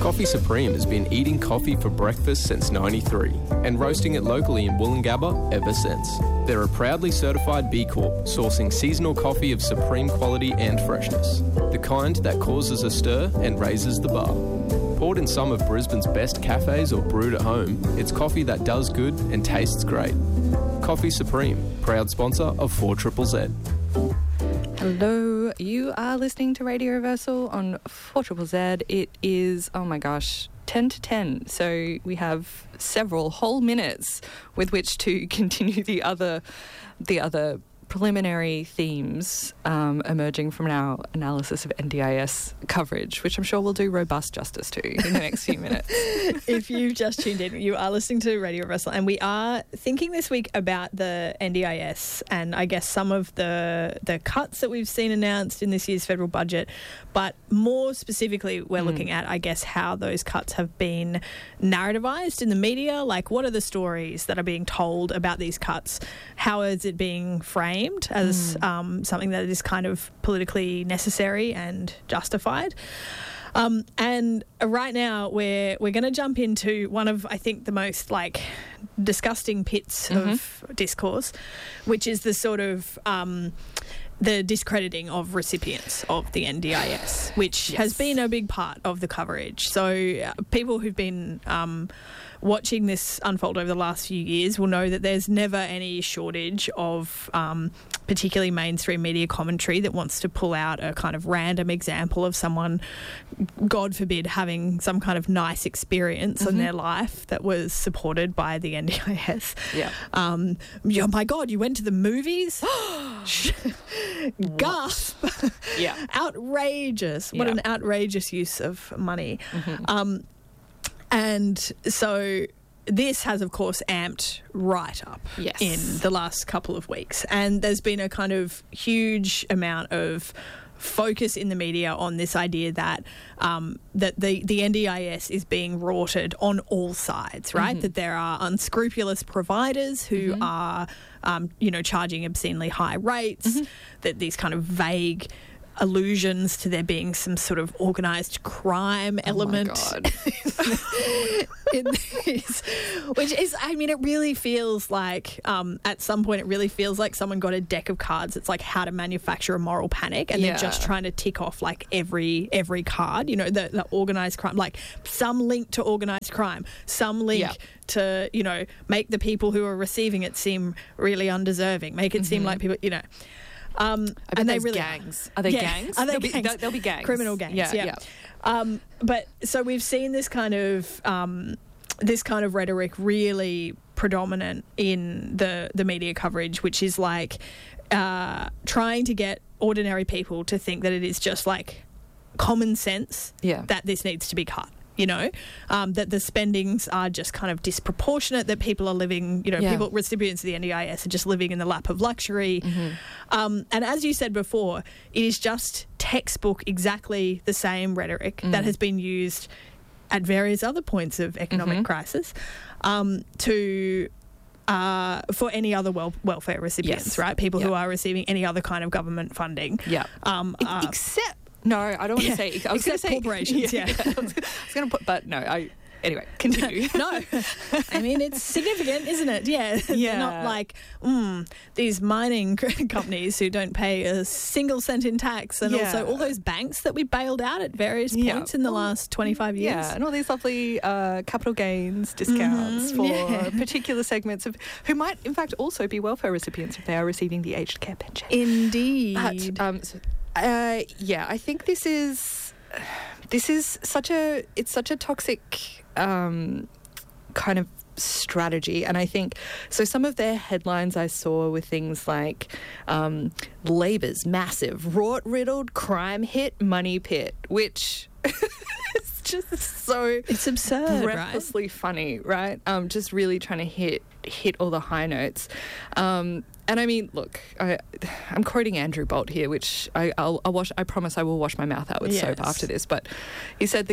Coffee Supreme has been eating coffee for breakfast since '93 and roasting it locally in Woolloongabba ever since. They're a proudly certified B Corp, sourcing seasonal coffee of supreme quality and freshness. The kind that causes a stir and raises the bar. Poured in some of Brisbane's best cafes or brewed at home, it's coffee that does good and tastes great. Coffee Supreme, proud sponsor of 4ZZZ. Hello, you are listening to Radio Reversal on 4ZZZ. It is, 10 to 10. So we have several whole minutes with which to continue the other preliminary themes emerging from our analysis of NDIS coverage, which I'm sure we'll do robust justice to in the next few minutes. If you've just tuned in, you are listening to Radio Reversal, and we are thinking this week about the NDIS and I guess some of the cuts that we've seen announced in this year's federal budget, but more specifically we're looking at, I guess, how those cuts have been narrativized in the media. Like, what are the stories that are being told about these cuts? How is it being framed as something that is kind of politically necessary and justified? And right now we're going to jump into one of, I think, the most disgusting pits of discourse, which is the sort of the discrediting of recipients of the NDIS, which has been a big part of the coverage. So people who've been watching this unfold over the last few years will know that there's never any shortage of particularly mainstream media commentary that wants to pull out a kind of random example of someone, God forbid, having some kind of nice experience in their life that was supported by the NDIS. Yeah. Oh my God, you went to the movies? Gasp. Yeah. Outrageous. What an outrageous use of money. And so this has, of course, amped right up in the last couple of weeks. And there's been a kind of huge amount of focus in the media on this idea that that the NDIS is being rorted on all sides, right? That there are unscrupulous providers who are, charging obscenely high rates, that these kind of vague allusions to there being some sort of organised crime element in this, which is, it really feels like at some point it really feels like someone got a deck of cards. It's like how to manufacture a moral panic, and they're just trying to tick off every card, the organised crime, like some link to organised crime, some link to, make the people who are receiving it seem really undeserving, make it seem like people, and they really gangs. Are they gangs? Are they gangs? They'll be gangs. Criminal gangs. Yeah. But so we've seen this kind of rhetoric really predominant in the media coverage, which is trying to get ordinary people to think that it is just common sense that this needs to be cut. That the spendings are just kind of disproportionate, that people are living, people, recipients of the NDIS are just living in the lap of luxury. And as you said before, it is just textbook exactly the same rhetoric that has been used at various other points of economic crisis for any other welfare recipients, right? People who are receiving any other kind of government funding. Except... No, I don't want to say... I was going to say corporations, I was going to put... But no, anyway, continue. No. It's significant, isn't it? Yeah. They're not these mining companies who don't pay a single cent in tax, and also all those banks that we bailed out at various points in the last 25 years. Yeah, and all these lovely capital gains discounts for particular segments of who might, in fact, also be welfare recipients if they are receiving the aged care pension. Indeed. But... I think this is such a toxic kind of strategy, and I think so. Some of their headlines I saw were things like Labor's massive rot-riddled crime hit money pit, which is just it's absurd, breathlessly funny, right? Just really trying to hit all the high notes. And look, I'm quoting Andrew Bolt here, which I'll wash. I promise I will wash my mouth out with soap after this. But he said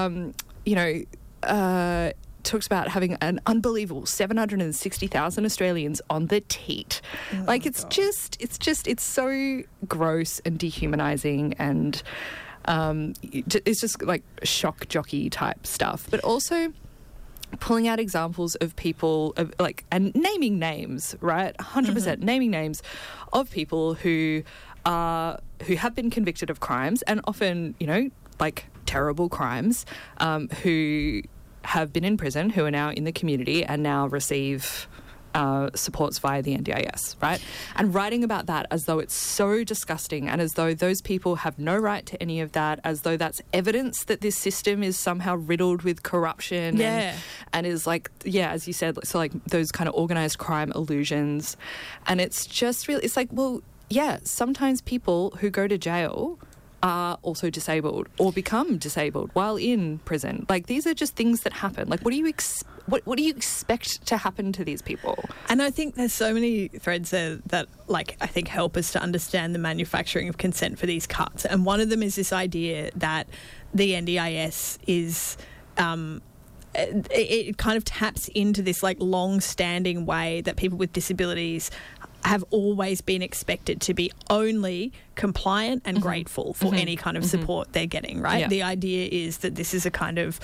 talks about having an unbelievable 760,000 Australians on the teat. It's so gross and dehumanising, and It's just like shock jockey type stuff, but also pulling out examples of people and naming names, right? 100% naming names of people who have been convicted of crimes, and often, like terrible crimes, who have been in prison, who are now in the community and now receive supports via the NDIS, right? And writing about that as though it's so disgusting, and as though those people have no right to any of that, as though that's evidence that this system is somehow riddled with corruption and is like, as you said, so like those kind of organised crime illusions. And it's just really, it's like, well, yeah, sometimes people who go to jail are also disabled or become disabled while in prison. Like, these are just things that happen. Like, what do you expect to happen to these people? And I think there's so many threads there that, like, I think help us to understand the manufacturing of consent for these cuts. And one of them is this idea that the NDIS is... it kind of taps into this like long-standing way that people with disabilities have always been expected to be only compliant and grateful for any kind of support they're getting, right? Yeah. The idea is that this is a kind of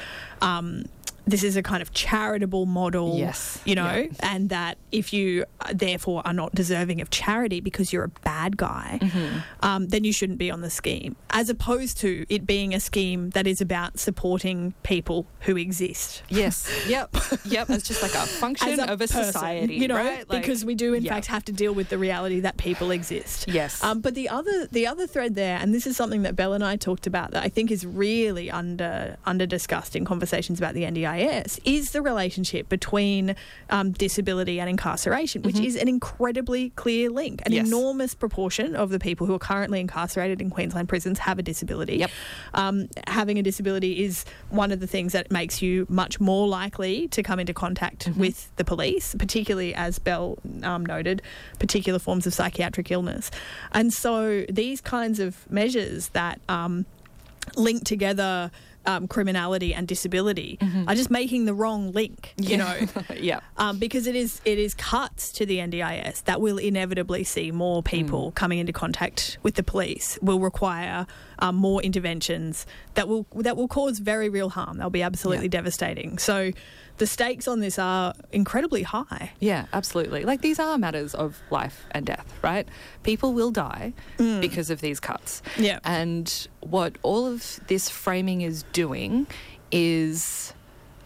charitable model, and that if you therefore are not deserving of charity because you're a bad guy, then you shouldn't be on the scheme, as opposed to it being a scheme that is about supporting people who exist. Yes. Yep. It's just like a function of a person, society, right? Like, because we do in fact have to deal with the reality that people exist. Yes. But the other thread there, and this is something that Belle and I talked about that I think is really under discussed in conversations about the NDIS, is the relationship between disability and incarceration, which is an incredibly clear link. An enormous proportion of the people who are currently incarcerated in Queensland prisons have a disability. Yep. Having a disability is one of the things that makes you much more likely to come into contact with the police, particularly, as Belle noted, particular forms of psychiatric illness. And so these kinds of measures that link together criminality and disability are just making the wrong link, because it is cuts to the NDIS that will inevitably see more people coming into contact with the police, will require more interventions that will cause very real harm. They'll be absolutely devastating. So the stakes on this are incredibly high. Yeah, absolutely. Like, these are matters of life and death, right? People will die because of these cuts. Yeah. And what all of this framing is doing is,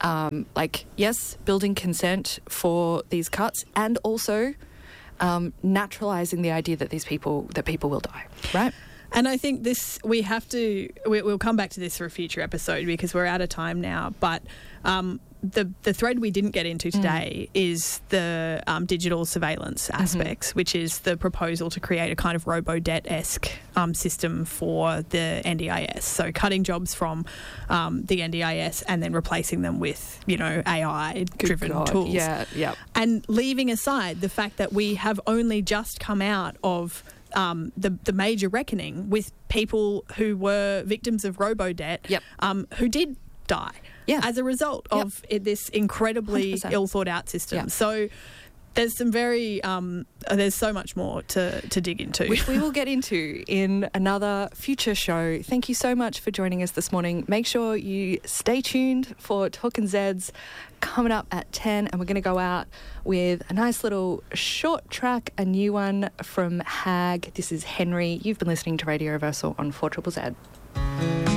building consent for these cuts, and also naturalising the idea that people will die, right? And I think we'll come back to this for a future episode because we're out of time now, but the thread we didn't get into today is the digital surveillance aspects, which is the proposal to create a kind of robo-debt-esque system for the NDIS. So cutting jobs from the NDIS and then replacing them with, AI-driven tools. Yeah. And leaving aside the fact that we have only just come out of the major reckoning with people who were victims of robo-debt, who did die as a result of this incredibly 100%. ill-thought-out system. So there's some there's so much more to dig into. Which we will get into in another future show. Thank you so much for joining us this morning. Make sure you stay tuned for Talkin' Zeds coming up at 10, and we're going to go out with a nice little short track, a new one from Hag. This is Henry. You've been listening to Radio Reversal on 4ZZZ.